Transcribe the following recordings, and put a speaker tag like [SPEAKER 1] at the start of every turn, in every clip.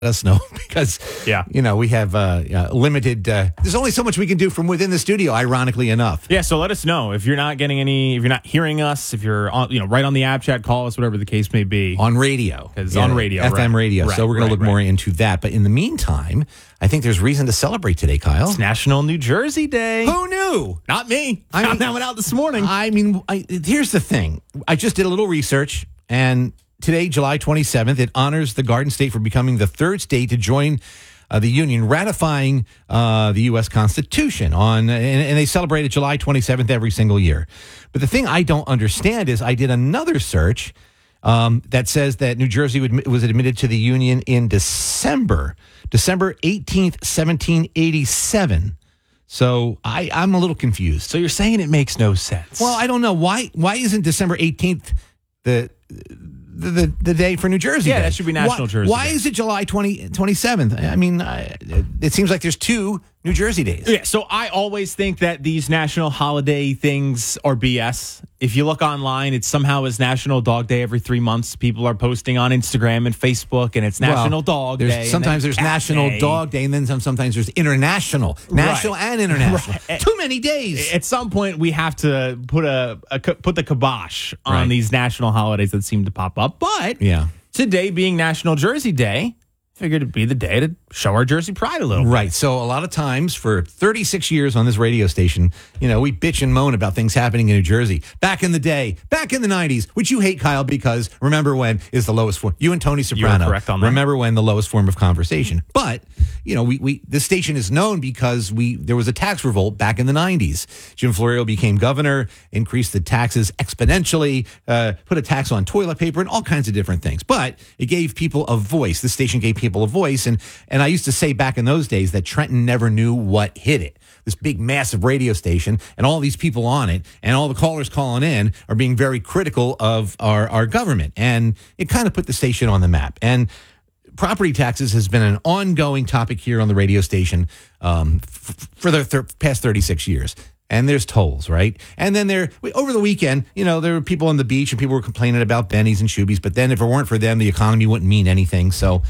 [SPEAKER 1] us know because we have limited there's only so much we can do from within the studio, ironically enough.
[SPEAKER 2] So let us know if you're not getting if you're not hearing us, if you're on, right on the app chat, call us, whatever the case may be.
[SPEAKER 1] On radio.
[SPEAKER 2] On radio.
[SPEAKER 1] FM radio. So we're going to look more into that. But in the meantime, I think there's reason to celebrate today, Kyle.
[SPEAKER 2] It's National New Jersey Day.
[SPEAKER 1] Who knew?
[SPEAKER 2] Not me. I found that one out this morning.
[SPEAKER 1] Here's the thing. I just did a little research, and today, July 27th, it honors the Garden State for becoming the third state to join the Union, ratifying the U.S. Constitution and they celebrate it July 27th every single year. But the thing I don't understand is I did another search that says that New Jersey was admitted to the Union in December 18th, 1787. So I'm a little confused.
[SPEAKER 2] So you're saying it makes no sense?
[SPEAKER 1] Well, I don't know. Why isn't December 18th the day for New Jersey Day?
[SPEAKER 2] That should be National Jersey Day.
[SPEAKER 1] Why is it July 27th? I mean, it seems like there's two New Jersey days.
[SPEAKER 2] Yeah, so I always think that these national holiday things are BS. If you look online, it somehow is National Dog Day every 3 months. People are posting on Instagram and Facebook, and it's National Dog Day.
[SPEAKER 1] Sometimes there's National Dog Day, and then sometimes there's International. National and International. Too many days.
[SPEAKER 2] At some point, we have to put the kibosh on these national holidays that seem to pop up. But today being National Jersey Day, figured it'd be the day to show our Jersey pride a little bit.
[SPEAKER 1] Right. So a lot of times for 36 years on this radio station, we bitch and moan about things happening in New Jersey. Back in the day, back in the 90s, which you hate, Kyle, because remember when is the lowest form. You and Tony Soprano.
[SPEAKER 2] You're correct on that.
[SPEAKER 1] Remember when the lowest form of conversation. But, this station is known because there was a tax revolt back in the 90s. Jim Florio became governor, increased the taxes exponentially, put a tax on toilet paper and all kinds of different things. But it gave people a voice. The station gave people a voice. And I used to say back in those days that Trenton never knew what hit it. This big, massive radio station and all these people on it and all the callers calling in are being very critical of our government. And it kind of put the station on the map. And property taxes has been an ongoing topic here on the radio station for the past 36 years. And there's tolls, right? And then over the weekend, there were people on the beach and people were complaining about Bennies and Shoebies. But then if it weren't for them, the economy wouldn't mean anything. So,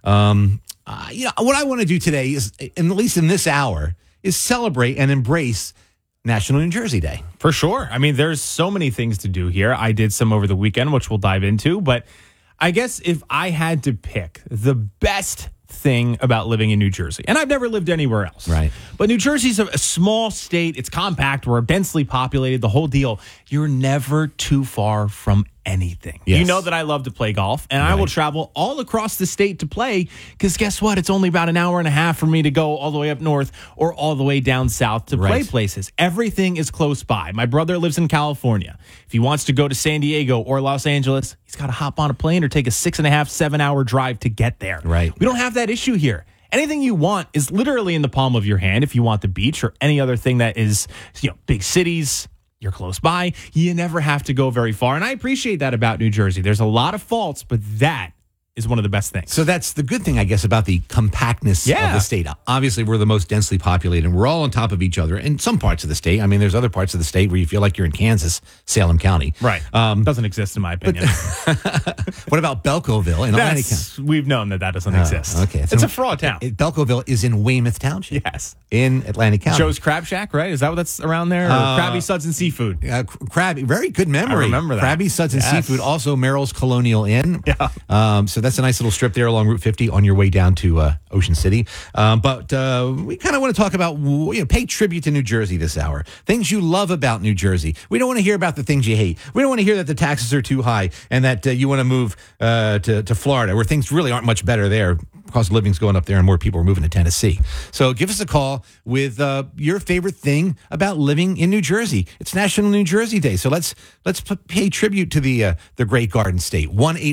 [SPEAKER 1] what I want to do today is, at least in this hour, is celebrate and embrace National New Jersey Day.
[SPEAKER 2] For sure. I mean, there's so many things to do here. I did some over the weekend, which we'll dive into. But I guess if I had to pick the best thing about living in New Jersey, and I've never lived anywhere else,
[SPEAKER 1] right?
[SPEAKER 2] But New Jersey's a small state. It's compact. We're densely populated. The whole deal. You're never too far from anything.
[SPEAKER 1] Yes.
[SPEAKER 2] You know that I love to play golf, and I will travel all across the state to play because guess what? It's only about an hour and a half for me to go all the way up north or all the way down south to play places. Everything is close by. My brother lives in California. If he wants to go to San Diego or Los Angeles, he's got to hop on a plane or take a 6.5, 7 hour drive to get there.
[SPEAKER 1] Right.
[SPEAKER 2] We don't have that issue here. Anything you want is literally in the palm of your hand. If you want the beach or any other thing that is, big cities, you're close by. You never have to go very far. And I appreciate that about New Jersey. There's a lot of faults, but that is one of the best things.
[SPEAKER 1] So that's the good thing, I guess, about the compactness of the state. Obviously, we're the most densely populated, and we're all on top of each other in some parts of the state. I mean, there's other parts of the state where you feel like you're in Kansas, Salem County.
[SPEAKER 2] Right. Doesn't exist, in my opinion.
[SPEAKER 1] What about Belcoville in Atlantic County?
[SPEAKER 2] We've known that doesn't exist.
[SPEAKER 1] Okay.
[SPEAKER 2] It's a fraud town.
[SPEAKER 1] Belcoville is in Weymouth Township.
[SPEAKER 2] Yes.
[SPEAKER 1] In Atlantic County.
[SPEAKER 2] Joe's Crab Shack, right? Is that what that's around there? Or Krabby Suds and Seafood?
[SPEAKER 1] Krabby, very good memory.
[SPEAKER 2] I remember that.
[SPEAKER 1] Krabby Suds and Seafood, also Merrill's Colonial Inn. Yeah. So that's a nice little strip there along Route 50 on your way down to Ocean City. But we kind of want to talk about, pay tribute to New Jersey this hour. Things you love about New Jersey. We don't want to hear about the things you hate. We don't want to hear that the taxes are too high and that you want to move to Florida, where things really aren't much better there. Cost of living's going up there and more people are moving to Tennessee. So give us a call with your favorite thing about living in New Jersey. It's National New Jersey Day. So let's pay tribute to the great Garden State.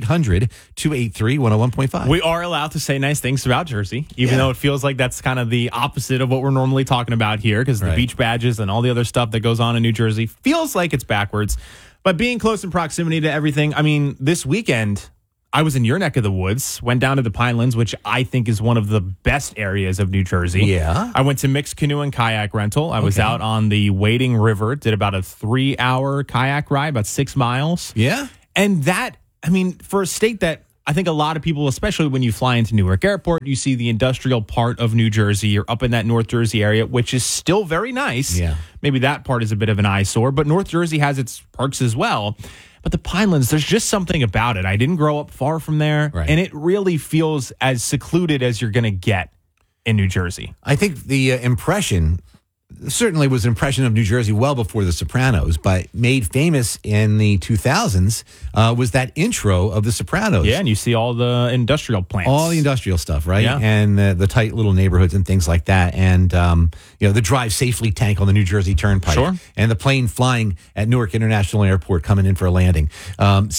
[SPEAKER 1] 1-800-283-101.5.
[SPEAKER 2] We are allowed to say nice things about Jersey, even though it feels like that's kind of the opposite of what we're normally talking about here, because the beach badges and all the other stuff that goes on in New Jersey feels like it's backwards. But being close in proximity to everything, I mean, this weekend I was in your neck of the woods, went down to the Pinelands, which I think is one of the best areas of New Jersey.
[SPEAKER 1] Yeah.
[SPEAKER 2] I went to mixed canoe and kayak rental. I was out on the Wading River, did about a 3-hour kayak ride, about 6 miles.
[SPEAKER 1] Yeah.
[SPEAKER 2] And that, I mean, for a state that I think a lot of people, especially when you fly into Newark Airport, you see the industrial part of New Jersey. You're up in that North Jersey area, which is still very nice.
[SPEAKER 1] Yeah.
[SPEAKER 2] Maybe that part is a bit of an eyesore, but North Jersey has its perks as well. But the Pinelands, there's just something about it. I didn't grow up far from there, and it really feels as secluded as you're going to get in New Jersey.
[SPEAKER 1] I think the impression certainly was an impression of New Jersey well before The Sopranos, but made famous in the 2000s was that intro of The Sopranos.
[SPEAKER 2] Yeah, and you see all the industrial plants.
[SPEAKER 1] All the industrial stuff, right?
[SPEAKER 2] Yeah.
[SPEAKER 1] And the tight little neighborhoods and things like that. And, the drive safely tank on the New Jersey Turnpike.
[SPEAKER 2] Sure.
[SPEAKER 1] And the plane flying at Newark International Airport coming in for a landing. That's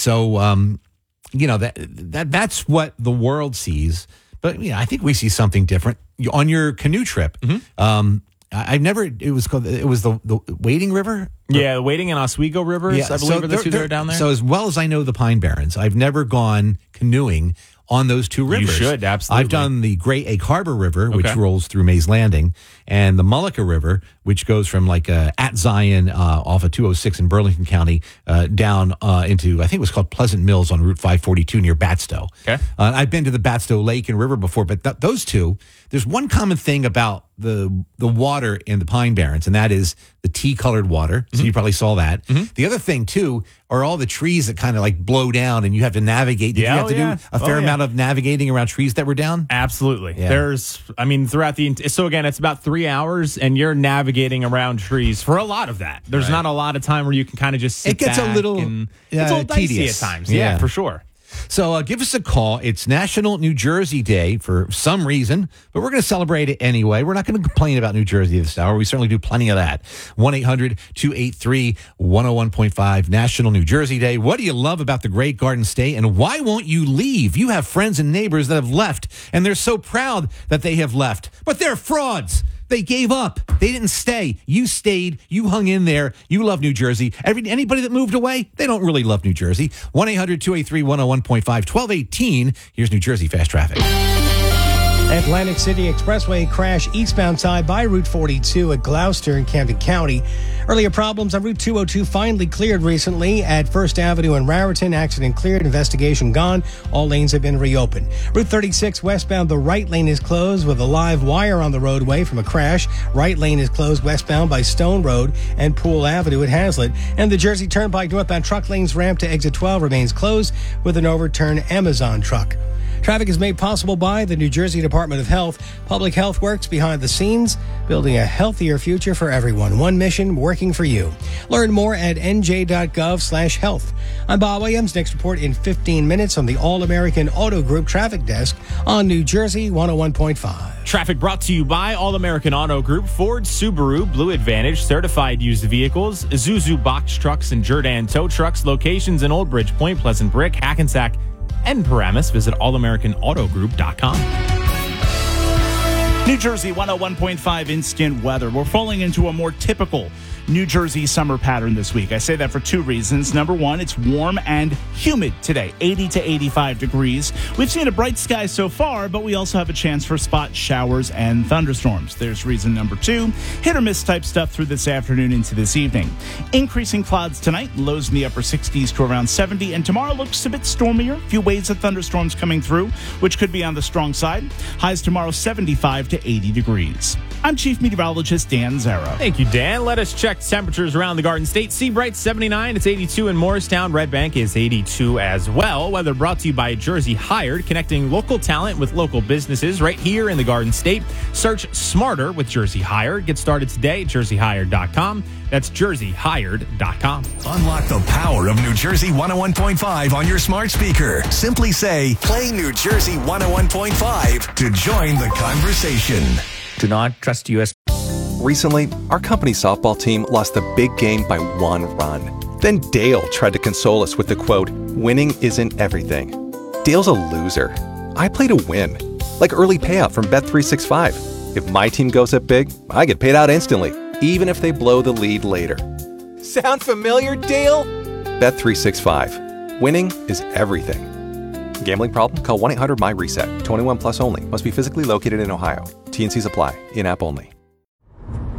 [SPEAKER 1] what the world sees. But I think we see something different. On your canoe trip, it was the Wading River?
[SPEAKER 2] Yeah, the Wading and Oswego Rivers, I believe, are the two that are down there.
[SPEAKER 1] So as well as I know the Pine Barrens, I've never gone canoeing on those two rivers.
[SPEAKER 2] You should, absolutely.
[SPEAKER 1] I've done the Great Egg Harbor River, which rolls through Mays Landing, and the Mullica River, which goes from at Zion off of 206 in Burlington County down into, I think it was called Pleasant Mills on Route 542 near Batstow.
[SPEAKER 2] Okay.
[SPEAKER 1] I've been to the Batstow Lake and River before, but those two, there's one common thing about the water in the Pine Barrens, and that is the tea-colored water. So you probably saw that. The other thing, too, are all the trees that kind of blow down and you have to navigate. Did you have to do a fair amount of navigating around trees that were down?
[SPEAKER 2] Absolutely.
[SPEAKER 1] Yeah.
[SPEAKER 2] Throughout so again, it's about 3 hours and you're navigating around trees for a lot of that. There's not a lot of time where you can kind of just sit
[SPEAKER 1] It gets
[SPEAKER 2] back
[SPEAKER 1] a little
[SPEAKER 2] it's a little dicey
[SPEAKER 1] tedious
[SPEAKER 2] at times. Yeah, for sure.
[SPEAKER 1] So give us a call. It's National New Jersey Day for some reason, but we're going to celebrate it anyway. We're not going to complain about New Jersey this hour. We certainly do plenty of that. 1-800-283-101.5 National New Jersey Day. What do you love about the great Garden State, and why won't you leave? You have friends and neighbors that have left, and they're so proud that they have left, but they're frauds. They gave up. They didn't stay. You stayed. You hung in there. You love New Jersey. Anybody that moved away, they don't really love New Jersey. 1-800-283-101.5, 1218. Here's New Jersey Fast Traffic.
[SPEAKER 3] Atlantic City Expressway crash eastbound side by Route 42 at Gloucester in Camden County. Earlier problems on Route 202 finally cleared recently at First Avenue in Raritan. Accident cleared, investigation gone. All lanes have been reopened. Route 36 westbound, the right lane is closed with a live wire on the roadway from a crash. Right lane is closed westbound by Stone Road and Poole Avenue at Hazlitt. And the Jersey Turnpike northbound truck lanes ramp to exit 12 remains closed with an overturned Amazon truck. Traffic is made possible by the New Jersey Department of Health. Public health works behind the scenes, building a healthier future for everyone. One mission working for you. Learn more at nj.gov/health. I'm Bob Williams. Next report in 15 minutes on the All-American Auto Group Traffic Desk on New Jersey 101.5.
[SPEAKER 2] Traffic brought to you by All-American Auto Group, Ford, Subaru, Blue Advantage, certified used vehicles, Isuzu box trucks and Jordan tow trucks, locations in Old Bridge, Point Pleasant, Brick, Hackensack, and Paramus. Visit allamericanautogroup.com.
[SPEAKER 4] New Jersey 101.5 instant weather. We're falling into a more typical New Jersey summer pattern this week. I say that for two reasons. Number one, it's warm and humid today, 80 to 85 degrees. We've seen a bright sky so far, but we also have a chance for spot showers and thunderstorms. There's reason number two, hit or miss type stuff through this afternoon into this evening. Increasing clouds tonight, lows in the upper 60s to around 70, and tomorrow looks a bit stormier. A few waves of thunderstorms coming through, which could be on the strong side. Highs tomorrow 75 to 80 degrees. I'm Chief Meteorologist Dan Zarrow.
[SPEAKER 2] Thank you, Dan. Let us check temperatures around the Garden State. Seabright 79, it's 82 in Morristown. Red Bank is 82 as well. Weather brought to you by Jersey Hired, connecting local talent with local businesses right here in the Garden State. Search Smarter with Jersey Hired. Get started today at jerseyhired.com. That's jerseyhired.com.
[SPEAKER 5] Unlock the power of New Jersey 101.5 on your smart speaker. Simply say, play New Jersey 101.5 to join the conversation.
[SPEAKER 6] Do not trust U.S.
[SPEAKER 7] Recently, our company's softball team lost the big game by 1 run. Then Dale tried to console us with the quote, "Winning isn't everything." Dale's a loser. I play to win. Like early payout from Bet365. If my team goes up big, I get paid out instantly, even if they blow the lead later.
[SPEAKER 8] Sound familiar, Dale?
[SPEAKER 7] Bet365. Winning is everything. Gambling problem? Call 1-800-MY-RESET. 21 plus only. Must be physically located in Ohio. T&Cs apply. In-app only.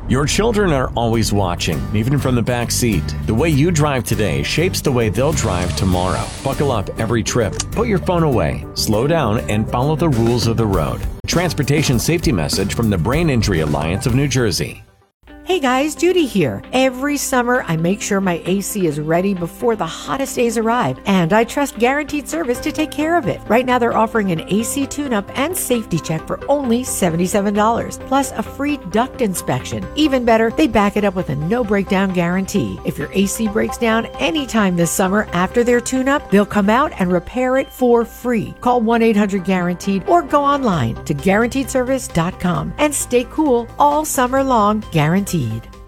[SPEAKER 9] Your children are always watching, even from the back seat. The way you drive today shapes the way they'll drive tomorrow. Buckle up every trip. Put your phone away. Slow down and follow the rules of the road. Transportation safety message from the Brain Injury Alliance of New Jersey.
[SPEAKER 10] Hey guys, Judy here. Every summer, I make sure my AC is ready before the hottest days arrive, and I trust Guaranteed Service to take care of it. Right now, they're offering an AC tune-up and safety check for only $77, plus a free duct inspection. Even better, they back it up with a no-breakdown guarantee. If your AC breaks down anytime this summer after their tune-up, they'll come out and repair it for free. Call 1-800-GUARANTEED or go online to GuaranteedService.com and stay cool all summer long, guaranteed.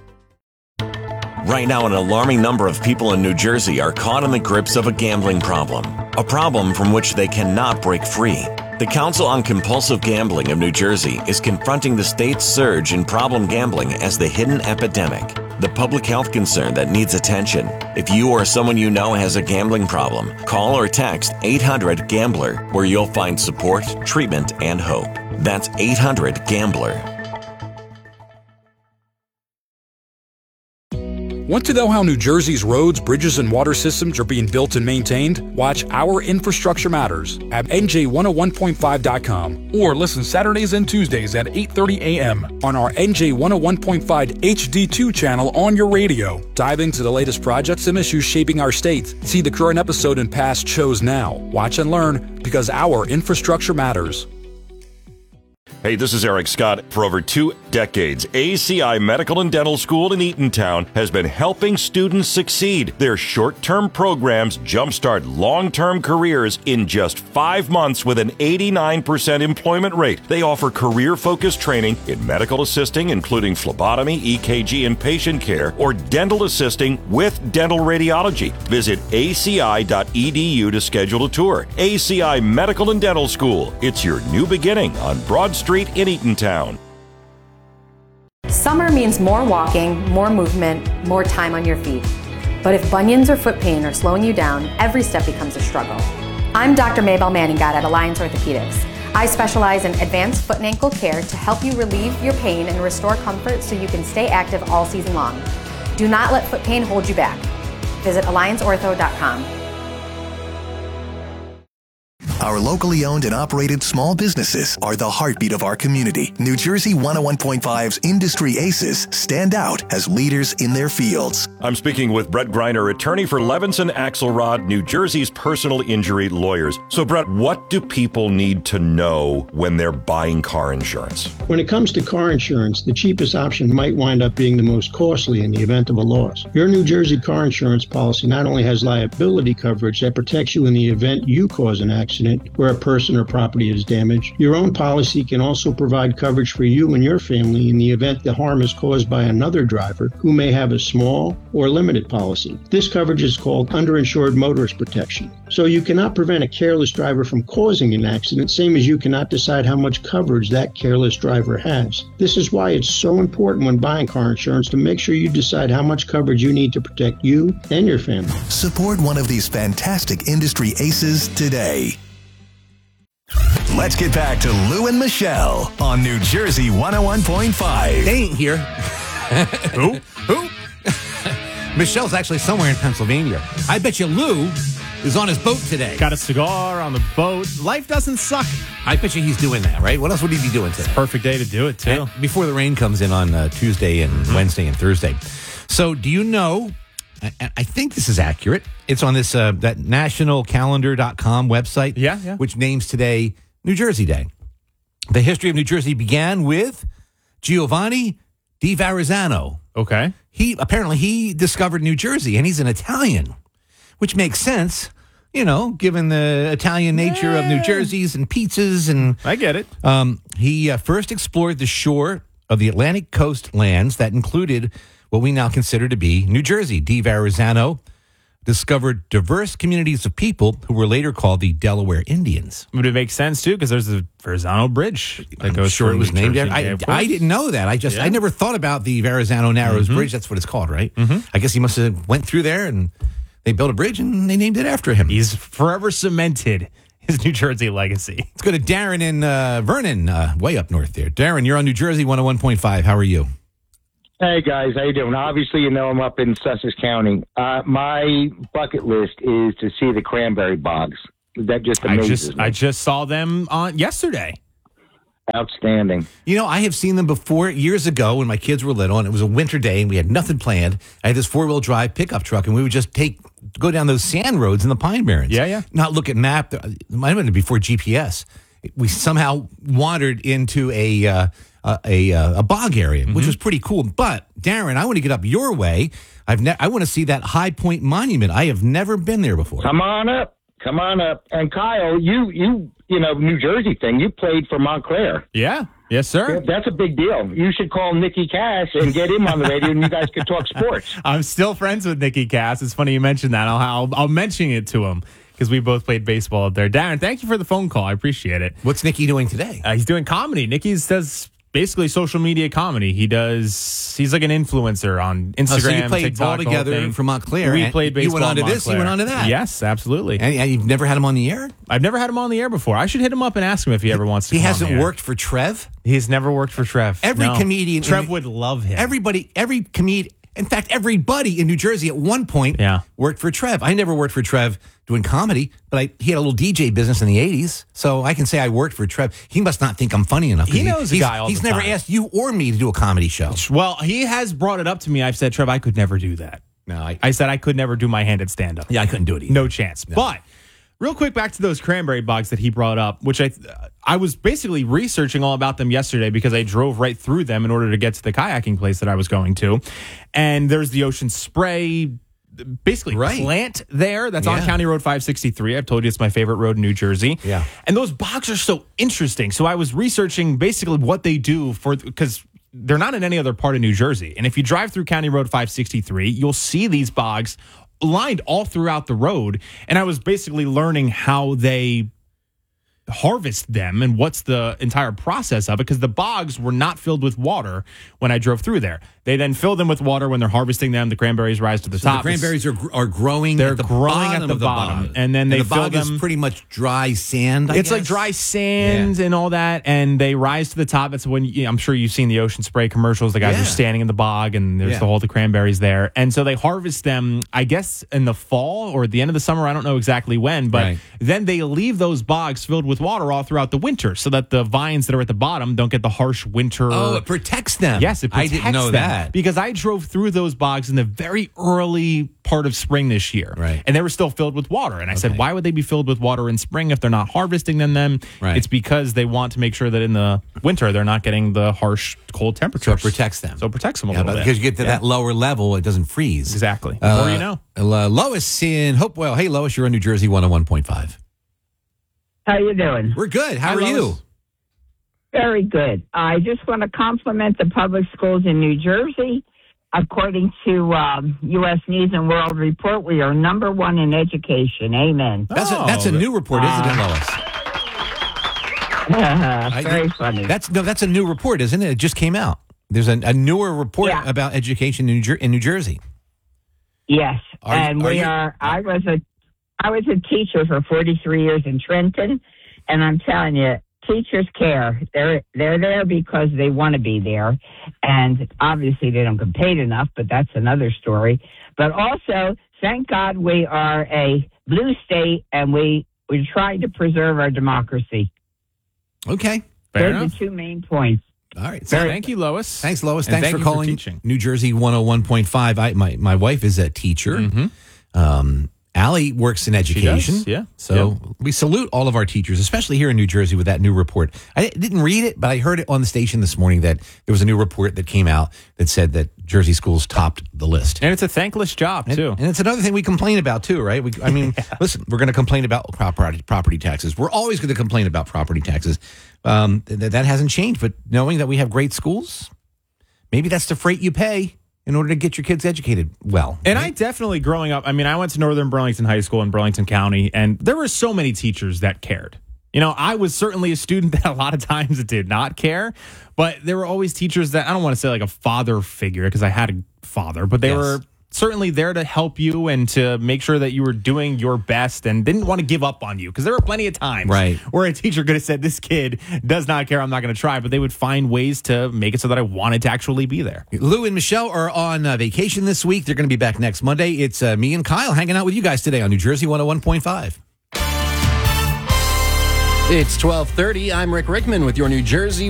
[SPEAKER 9] Right now, an alarming number of people in New Jersey are caught in the grips of a gambling problem, a problem from which they cannot break free. The Council on Compulsive Gambling of New Jersey is confronting the state's surge in problem gambling as the hidden epidemic, the public health concern that needs attention. If you or someone you know has a gambling problem, call or text 800-GAMBLER, where you'll find support, treatment, and hope. That's 800-GAMBLER.
[SPEAKER 11] Want to know how New Jersey's roads, bridges, and water systems are being built and maintained? Watch Our Infrastructure Matters at NJ101.5.com or listen Saturdays and Tuesdays at 8:30 a.m. on our NJ101.5 HD2 channel on your radio. Dive into the latest projects and issues shaping our state. See the current episode and past shows now. Watch and learn because our infrastructure matters.
[SPEAKER 12] Hey, this is Eric Scott. For over 2 decades, ACI Medical and Dental School in Eatontown has been helping students succeed. Their short-term programs jumpstart long-term careers in just 5 months with an 89% employment rate. They offer career-focused training in medical assisting, including phlebotomy, EKG, and patient care, or dental assisting with dental radiology. Visit aci.edu to schedule a tour. ACI Medical and Dental School. It's your new beginning on Broad Street in Eatontown.
[SPEAKER 13] Summer means more walking, more movement, more time on your feet. But if bunions or foot pain are slowing you down, every step becomes a struggle. I'm Dr. Maybelle Manningat at Alliance Orthopedics. I specialize in advanced foot and ankle care to help you relieve your pain and restore comfort so you can stay active all season long. Do not let foot pain hold you back. Visit allianceortho.com.
[SPEAKER 5] Our locally owned and operated small businesses are the heartbeat of our community. New Jersey 101.5's Industry Aces stand out as leaders in their fields.
[SPEAKER 12] I'm speaking with Brett Greiner, attorney for Levinson Axelrod, New Jersey's personal injury lawyers. So, Brett, what do people need to know when they're buying car insurance?
[SPEAKER 14] When it comes to car insurance, the cheapest option might wind up being the most costly in the event of a loss. Your New Jersey car insurance policy not only has liability coverage that protects you in the event you cause an accident where a person or property is damaged, your own policy can also provide coverage for you and your family in the event the harm is caused by another driver who may have a small or limited policy. This coverage is called underinsured motorist protection. So you cannot prevent a careless driver from causing an accident, same as you cannot decide how much coverage that careless driver has. This is why it's so important when buying car insurance to make sure you decide how much coverage you need to protect you and your family.
[SPEAKER 5] Support one of these fantastic industry aces today. Let's get back to Lou and Michelle on New Jersey 101.5.
[SPEAKER 1] They ain't here. Who? Michelle's actually somewhere in Pennsylvania. I bet you Lou is on his boat today.
[SPEAKER 2] Got a cigar on the boat. Life doesn't suck.
[SPEAKER 1] I bet you he's doing that, right? What else would he be doing today?
[SPEAKER 2] Perfect day to do it, too.
[SPEAKER 1] Before the rain comes in on Tuesday and Wednesday and Thursday. So do you know, I think this is accurate. It's on this that nationalcalendar.com website,
[SPEAKER 2] yeah,
[SPEAKER 1] which names today New Jersey Day. The history of New Jersey began with Giovanni di Verrazzano.
[SPEAKER 2] Okay.
[SPEAKER 1] He discovered New Jersey, and he's an Italian, which makes sense, you know, given the Italian nature of New Jersey's and pizzas. And
[SPEAKER 2] I get it.
[SPEAKER 1] He first explored the shore of the Atlantic coast lands that included what we now consider to be New Jersey. Di Verrazzano discovered diverse communities of people who were later called the Delaware Indians.
[SPEAKER 2] Would it make sense, too? Because there's the Verrazzano Bridge that goes
[SPEAKER 1] sure
[SPEAKER 2] through
[SPEAKER 1] it was
[SPEAKER 2] New
[SPEAKER 1] named
[SPEAKER 2] Jersey.
[SPEAKER 1] after. I didn't know that. I never thought about the Verrazzano Narrows Bridge. That's what it's called, right? I guess he must have went through there and they built a bridge and they named it after him.
[SPEAKER 2] He's forever cemented his New Jersey legacy.
[SPEAKER 1] Let's go to Darren in Vernon, way up north there. Darren, you're on New Jersey 101.5. How are you?
[SPEAKER 15] Hey guys, how you doing? Obviously, you know I'm up in Sussex County. My bucket list is to see the cranberry bogs. That just amazes me.
[SPEAKER 2] I just saw them on yesterday.
[SPEAKER 15] Outstanding.
[SPEAKER 1] You know, I have seen them before years ago when my kids were little, and it was a winter day, and we had nothing planned. I had this 4-wheel drive pickup truck, and we would just go down those sand roads in the Pine Barrens.
[SPEAKER 2] Yeah.
[SPEAKER 1] Not look at map. It might have been before GPS. We somehow wandered into a bog area, which was pretty cool. But Darren, I want to get up your way. I want to see that High Point Monument. I have never been there before.
[SPEAKER 15] Come on up. And Kyle, you know, New Jersey thing. You played for Montclair.
[SPEAKER 2] Yeah. Yes, sir.
[SPEAKER 15] That's a big deal. You should call Nicky Cass and get him on the radio, and you guys could talk sports.
[SPEAKER 2] I'm still friends with Nicky Cass. It's funny you mentioned that. I'll mention it to him because we both played baseball up there. Darren, thank you for the phone call. I appreciate it.
[SPEAKER 1] What's Nicky doing today?
[SPEAKER 2] He's doing comedy. Nicky does basically social media comedy. He's like an influencer on Instagram.
[SPEAKER 1] So you played
[SPEAKER 2] TikTok,
[SPEAKER 1] ball together from Montclair.
[SPEAKER 2] We played baseball.
[SPEAKER 1] You went on to
[SPEAKER 2] Montclair.
[SPEAKER 1] this. You went on to that.
[SPEAKER 2] Yes, absolutely.
[SPEAKER 1] And you've never had him on the air?
[SPEAKER 2] I've never had him on the air before. I should hit him up and ask him if he ever wants to.
[SPEAKER 1] He
[SPEAKER 2] come
[SPEAKER 1] hasn't
[SPEAKER 2] on the air.
[SPEAKER 1] worked for Trev.
[SPEAKER 2] He's never worked for Trev.
[SPEAKER 1] Every comedian,
[SPEAKER 2] Trev would love him.
[SPEAKER 1] Every comedian. In fact, everybody in New Jersey at one point worked for Trev. I never worked for Trev doing comedy, but he had a little DJ business in the 80s, so I can say I worked for Trev. He must not think I'm funny enough.
[SPEAKER 2] He knows the guy all the
[SPEAKER 1] He's
[SPEAKER 2] time.
[SPEAKER 1] never asked you or me to do a comedy show.
[SPEAKER 2] Well, he has brought it up to me. I've said, Trev, I could never do that.
[SPEAKER 1] No,
[SPEAKER 2] I said I could never do my hand at stand-up.
[SPEAKER 1] Yeah, I couldn't do it either.
[SPEAKER 2] No chance. No. But real quick, back to those cranberry bogs that he brought up, which I was basically researching all about them yesterday because I drove right through them in order to get to the kayaking place that I was going to. And there's the Ocean Spray, basically plant there. That's on County Road 563. I've told you it's my favorite road in New Jersey.
[SPEAKER 1] Yeah.
[SPEAKER 2] And those bogs are so interesting. So I was researching basically what they do because they're not in any other part of New Jersey. And if you drive through County Road 563, you'll see these bogs lined all throughout the road. And I was basically learning how they harvest them and what's the entire process of it, because the bogs were not filled with water when I drove through there. They then fill them with water when they're harvesting them. The cranberries rise to the top.
[SPEAKER 1] The cranberries are growing.
[SPEAKER 2] They're
[SPEAKER 1] at the
[SPEAKER 2] growing
[SPEAKER 1] bottom
[SPEAKER 2] at the
[SPEAKER 1] of the
[SPEAKER 2] bottom,
[SPEAKER 1] bog.
[SPEAKER 2] and then they
[SPEAKER 1] the
[SPEAKER 2] fill
[SPEAKER 1] bog
[SPEAKER 2] them.
[SPEAKER 1] is pretty much dry sand. I
[SPEAKER 2] It's
[SPEAKER 1] guess.
[SPEAKER 2] like dry sand and all that, and they rise to the top. That's when I'm sure you've seen the Ocean Spray commercials. The guys are standing in the bog, and there's the cranberries there, and so they harvest them. I guess in the fall or at the end of the summer. I don't know exactly when, but then they leave those bogs filled with water all throughout the winter, so that the vines that are at the bottom don't get the harsh winter.
[SPEAKER 1] Oh, it protects them.
[SPEAKER 2] Yes, it protects
[SPEAKER 1] I didn't know
[SPEAKER 2] them.
[SPEAKER 1] that
[SPEAKER 2] Because I drove through those bogs in the very early part of spring this year.
[SPEAKER 1] Right.
[SPEAKER 2] And they were still filled with water. And I said, why would they be filled with water in spring if they're not harvesting them then?
[SPEAKER 1] Right.
[SPEAKER 2] It's because they want to make sure that in the winter they're not getting the harsh cold temperatures.
[SPEAKER 1] So it protects them.
[SPEAKER 2] So it protects them a little bit.
[SPEAKER 1] Because you get to that lower level, it doesn't freeze.
[SPEAKER 2] Exactly. The more you know.
[SPEAKER 1] Lois in Hopewell. Hey, Lois, you're on New Jersey 101.5.
[SPEAKER 16] How you doing?
[SPEAKER 1] We're good. How are you?
[SPEAKER 16] Very good. I just want to compliment the public schools in New Jersey. According to U.S. News and World Report, we are number one in education. Amen.
[SPEAKER 1] That's a new report, isn't it, Lois?
[SPEAKER 16] Very funny.
[SPEAKER 1] That's a new report, isn't it? It just came out. There's a newer report about education in New Jersey.
[SPEAKER 16] Yes, I was a teacher for 43 years in Trenton, and I'm telling you, teachers care. They're there because they want to be there, and obviously they don't get paid enough, but that's another story. But also, thank God we are a blue state, and we're trying to preserve our democracy.
[SPEAKER 1] Okay,
[SPEAKER 16] Those are the two main points.
[SPEAKER 1] All right.
[SPEAKER 2] So thank you, Lois.
[SPEAKER 1] Thanks, Lois.
[SPEAKER 2] And
[SPEAKER 1] Thanks
[SPEAKER 2] thank
[SPEAKER 1] for
[SPEAKER 2] you
[SPEAKER 1] calling
[SPEAKER 2] teaching.
[SPEAKER 1] New Jersey 101.5. My wife is a teacher.
[SPEAKER 2] Mm-hmm.
[SPEAKER 1] Allie works in education.
[SPEAKER 2] She does, yeah.
[SPEAKER 1] So we salute all of our teachers, especially here in New Jersey with that new report. I didn't read it, but I heard it on the station this morning that there was a new report that came out that said that Jersey schools topped the list.
[SPEAKER 2] And it's a thankless job, too.
[SPEAKER 1] And it's another thing we complain about, too, right? Listen, we're going to complain about property taxes. We're always going to complain about property taxes. That hasn't changed, but knowing that we have great schools, maybe that's the freight you pay in order to get your kids educated well.
[SPEAKER 2] And I definitely, growing up, I went to Northern Burlington High School in Burlington County, and there were so many teachers that cared. I was certainly a student that a lot of times did not care, but there were always teachers that, I don't want to say like a father figure, because I had a father, but they were certainly there to help you and to make sure that you were doing your best and didn't want to give up on you. Because there were plenty of times where a teacher could have said, this kid does not care, I'm not going to try. But they would find ways to make it so that I wanted to actually be there.
[SPEAKER 1] Lou and Michelle are on vacation this week. They're going to be back next Monday. It's me and Kyle hanging out with you guys today on New Jersey 101.5.
[SPEAKER 17] It's 12:30. I'm Rick Rickman with your New Jersey